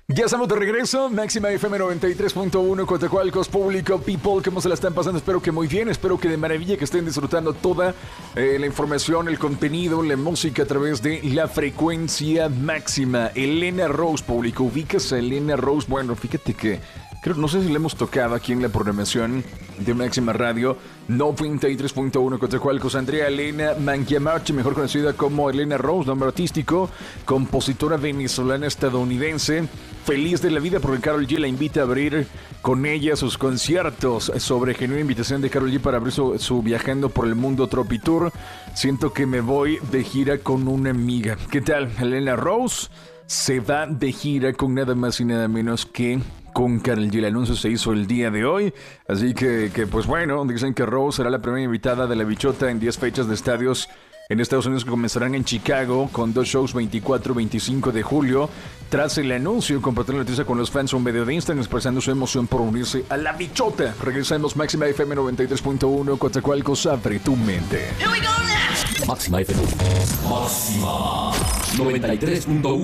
Ya estamos de regreso, Máxima FM 93.1, Coatzacoalcos, público, people, ¿cómo se la están pasando? Espero que muy bien, espero que de maravilla, que estén disfrutando toda la información, el contenido, la música a través de la frecuencia máxima. Elena Rose, público, ubicas a Elena Rose. Bueno, fíjate que no sé si le hemos tocado aquí en la programación de Máxima Radio, 93.1 Coatzacoalcos. Andrea Elena Mangiamarchi, mejor conocida como Elena Rose, nombre artístico, compositora venezolana estadounidense, feliz de la vida porque Karol G la invita a abrir con ella sus conciertos. Sobre genuina invitación de Karol G para abrir su Viajando por el Mundo Tropitour. Siento que me voy de gira con una amiga. ¿Qué tal? Elena Rose se va de gira con nada más y nada menos que con Karol G. El anuncio se hizo el día de hoy, así que pues bueno, dicen que Rose será la primera invitada de La Bichota en 10 fechas de estadios en Estados Unidos que comenzarán en Chicago con 2 shows 24 y 25 de julio. Tras el anuncio, compartió la noticia con los fans un video de Instagram expresando su emoción por unirse a La Bichota. Regresamos, Máxima FM 93.1, Coatzacoalcos, abre tu mente. Máxima FM. Máxima 93.1.